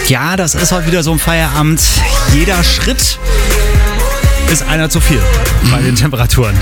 Ja, das ist heute wieder so ein Feierabend. Jeder Schritt ist einer zu viel bei den Temperaturen.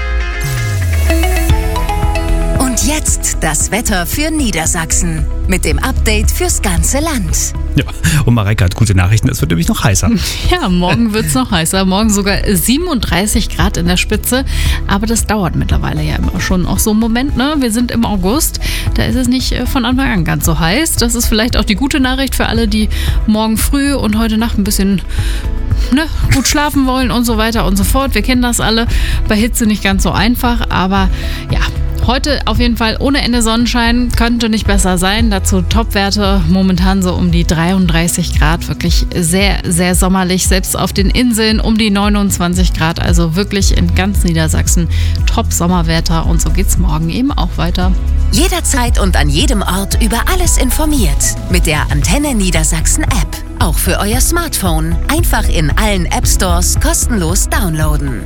Und jetzt das Wetter für Niedersachsen mit dem Update fürs ganze Land. Ja, und Mareike hat gute Nachrichten, es wird nämlich noch heißer. Ja, morgen wird es noch heißer. Morgen sogar 37 Grad in der Spitze. Aber das dauert mittlerweile ja immer schon auch so einen Moment, ne? Wir sind im August, da ist es nicht von Anfang an ganz so heiß. Das ist vielleicht auch die gute Nachricht für alle, die morgen früh und heute Nacht ein bisschen gut schlafen wollen und so weiter und so fort. Wir kennen das alle. Bei Hitze nicht ganz so einfach, aber ja. Heute auf jeden Fall ohne Ende Sonnenschein, könnte nicht besser sein. Dazu Topwerte momentan so um die 33 Grad, wirklich sehr, sehr sommerlich. Selbst auf den Inseln um die 29 Grad, also wirklich in ganz Niedersachsen Top-Sommerwetter. Und so geht's morgen eben auch weiter. Jederzeit und an jedem Ort über alles informiert. Mit der Antenne Niedersachsen App. Auch für euer Smartphone. Einfach in allen App-Stores kostenlos downloaden.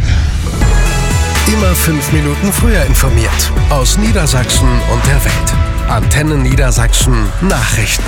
Immer 5 Minuten früher informiert. Aus Niedersachsen und der Welt. Antenne Niedersachsen Nachrichten.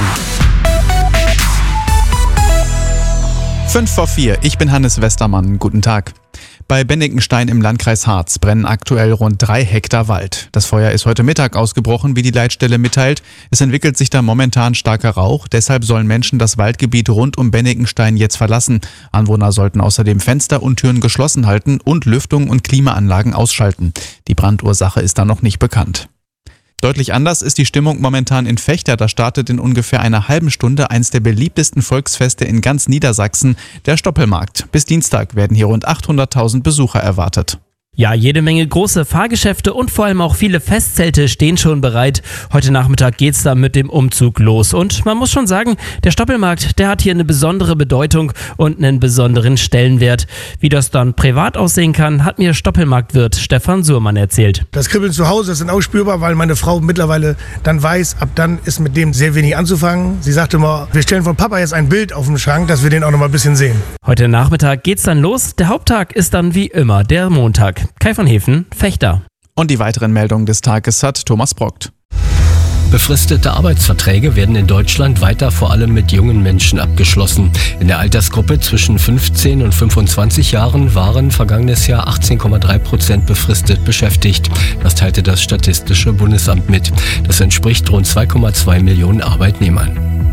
5:04, ich bin Hannes Westermann. Guten Tag. Bei Bennikenstein im Landkreis Harz brennen aktuell rund 3 Hektar Wald. Das Feuer ist heute Mittag ausgebrochen, wie die Leitstelle mitteilt. Es entwickelt sich da momentan starker Rauch. Deshalb sollen Menschen das Waldgebiet rund um Bennikenstein jetzt verlassen. Anwohner sollten außerdem Fenster und Türen geschlossen halten und Lüftung und Klimaanlagen ausschalten. Die Brandursache ist da noch nicht bekannt. Deutlich anders ist die Stimmung momentan in Vechta. Da startet in ungefähr einer halben Stunde eins der beliebtesten Volksfeste in ganz Niedersachsen, der Stoppelmarkt. Bis Dienstag werden hier rund 800.000 Besucher erwartet. Ja, jede Menge große Fahrgeschäfte und vor allem auch viele Festzelte stehen schon bereit. Heute Nachmittag geht's da mit dem Umzug los. Und man muss schon sagen, der Stoppelmarkt, der hat hier eine besondere Bedeutung und einen besonderen Stellenwert. Wie das dann privat aussehen kann, hat mir Stoppelmarktwirt Stefan Surmann erzählt. Das Kribbeln zu Hause ist dann auch spürbar, weil meine Frau mittlerweile dann weiß, ab dann ist mit dem sehr wenig anzufangen. Sie sagte immer, wir stellen von Papa jetzt ein Bild auf den Schrank, dass wir den auch noch mal ein bisschen sehen. Heute Nachmittag geht's dann los. Der Haupttag ist dann wie immer der Montag. Kai von Hefen, Vechta. Und die weiteren Meldungen des Tages hat Thomas Brockt. Befristete Arbeitsverträge werden in Deutschland weiter vor allem mit jungen Menschen abgeschlossen. In der Altersgruppe zwischen 15 und 25 Jahren waren vergangenes Jahr 18,3% befristet beschäftigt. Das teilte das Statistische Bundesamt mit. Das entspricht rund 2,2 Millionen Arbeitnehmern.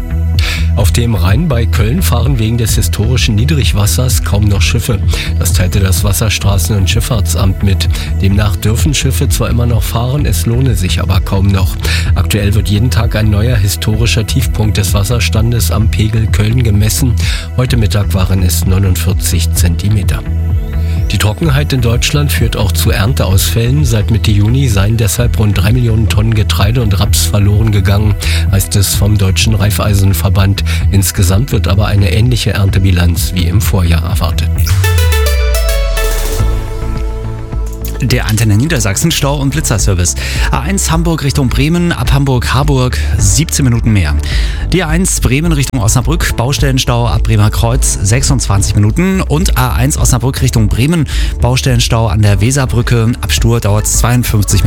Auf dem Rhein bei Köln fahren wegen des historischen Niedrigwassers kaum noch Schiffe. Das teilte das Wasserstraßen- und Schifffahrtsamt mit. Demnach dürfen Schiffe zwar immer noch fahren, es lohne sich aber kaum noch. Aktuell wird jeden Tag ein neuer historischer Tiefpunkt des Wasserstandes am Pegel Köln gemessen. Heute Mittag waren es 49 Zentimeter. Die Trockenheit in Deutschland führt auch zu Ernteausfällen. Seit Mitte Juni seien deshalb rund 3 Millionen Tonnen Getreide und Raps verloren gegangen, heißt es vom Deutschen Raiffeisenverband. Insgesamt wird aber eine ähnliche Erntebilanz wie im Vorjahr erwartet. Der Antenne Niedersachsen Stau- und Blitzerservice. A1 Hamburg Richtung Bremen, ab Hamburg-Harburg 17 Minuten mehr. Die A1 Bremen Richtung Osnabrück, Baustellenstau ab Bremer Kreuz 26 Minuten. Und A1 Osnabrück Richtung Bremen, Baustellenstau an der Weserbrücke, ab Stur dauert es 52 Minuten.